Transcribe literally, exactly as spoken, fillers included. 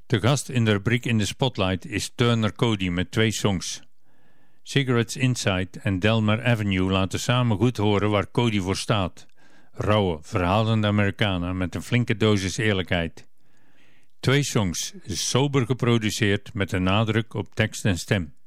Te gast in de rubriek In the Spotlight is Turner Cody met twee songs. Cigarettes Inside en Delmar Avenue laten samen goed horen waar Cody voor staat. Rauwe, verhalende Americana met een flinke dosis eerlijkheid. Twee songs, sober geproduceerd met een nadruk op tekst en stem.